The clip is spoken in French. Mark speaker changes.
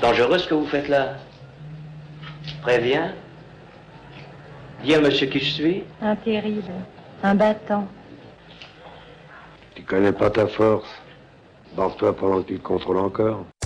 Speaker 1: Dangereux ce que vous faites là. Préviens. Dis à monsieur qui je suis.
Speaker 2: Un terrible, un battant.
Speaker 3: Tu connais pas ta force. Barre-toi pendant que tu te contrôles encore.